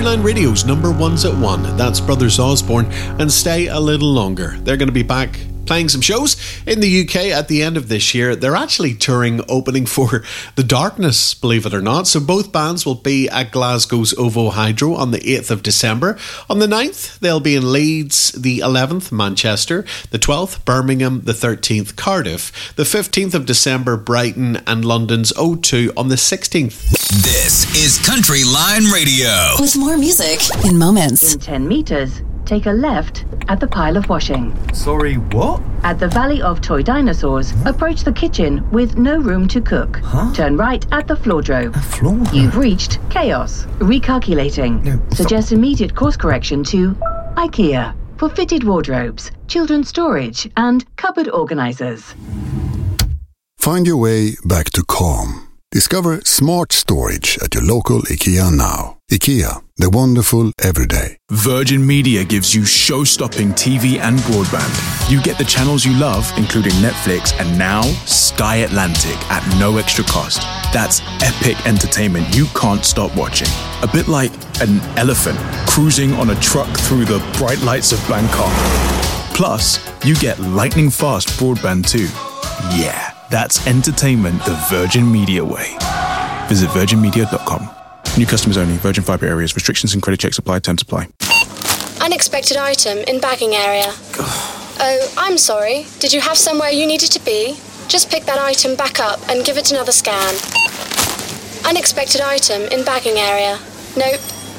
Countryline Radio's number ones at 1. That's Brothers Osborne and Stay a Little Longer. They're going to be back playing some shows in the UK at the end of this year. They're actually touring, opening for The Darkness, believe it or not. So both bands will be at Glasgow's OVO Hydro on the 8th of December. On the 9th, they'll be in Leeds, the 11th, Manchester, the 12th, Birmingham, the 13th, Cardiff, the 15th of December, Brighton, and London's O2 on the 16th. This is Countryline Radio. With more music in moments. In 10 metres, take a left at the pile of washing. Sorry, what? At the Valley of Toy Dinosaurs, approach the kitchen with no room to cook. Turn right at the floordrobe. You've reached Chaos. Recalculating. Suggest immediate course correction to IKEA for fitted wardrobes, children's storage, and cupboard organisers. Find your way back to calm. Discover smart storage at your local IKEA now. IKEA, the wonderful everyday. Virgin Media gives you show-stopping TV and broadband. You get the channels you love, including Netflix, and now Sky Atlantic at no extra cost. That's epic entertainment you can't stop watching. A bit like an elephant cruising on a truck through the bright lights of Bangkok. Plus, you get lightning-fast broadband too. Yeah. That's entertainment the Virgin Media way. Visit virginmedia.com. New customers only. Virgin Fibre areas. Restrictions and credit checks apply. Terms apply. Unexpected item in bagging area. Oh, I'm sorry. Did you have somewhere you needed to be? Just pick that item back up and give it another scan. Unexpected item in bagging area. Nope,